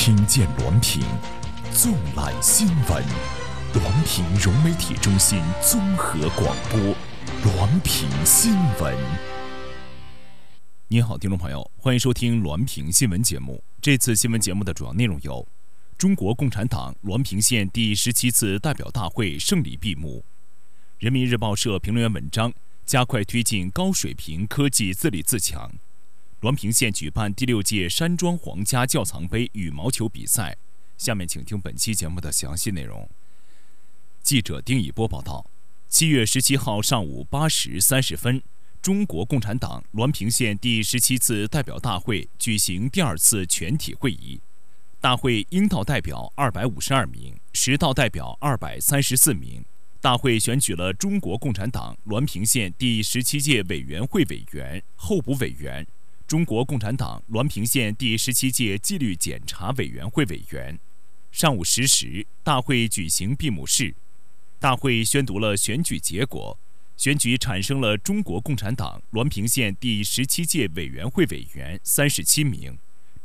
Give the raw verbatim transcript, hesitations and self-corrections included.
听见滦平，纵览新闻。滦平融媒体中心综合广播，滦平新闻。你好，听众朋友，欢迎收听滦平新闻节目。这次新闻节目的主要内容有：中国共产党滦平县第十七次代表大会胜利闭幕；人民日报社评论员文章：加快推进高水平科技自立自强。滦平县举办第六届山庄皇家窖藏杯羽毛球比赛。下面请听本期节目的详细内容。记者丁以波报道，七月十七号上午八时三十分，中国共产党滦平县第十七次代表大会举行第二次全体会议。大会应道代表二百五十二名，实道代表二百三十四名。大会选举了中国共产党滦平县第十七届委员会委员、候补委员。中国共产党滦平县第十七届纪律检查委员会委员。上午十时，大会举行闭幕式。大会宣读了选举结果，选举产生了中国共产党滦平县第十七届委员会委员三十七名，